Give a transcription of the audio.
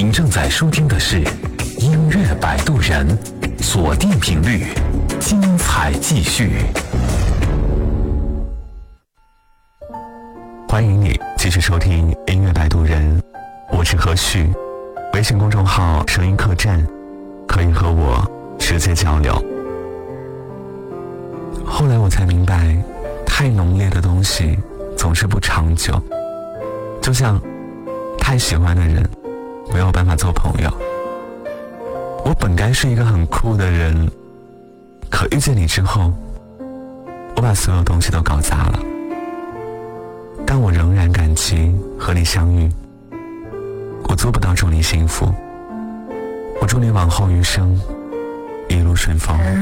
您正在收听的是音乐摆渡人，锁定频率，精彩继续。欢迎你继续收听音乐摆渡人，我是何旭。微信公众号声音客栈可以和我直接交流。后来我才明白，太浓烈的东西总是不长久，就像太喜欢的人没有办法做朋友。我本该是一个很酷的人，可遇见你之后，我把所有东西都搞砸了。但我仍然感激和你相遇，我做不到祝你幸福，我祝你往后余生一路顺风。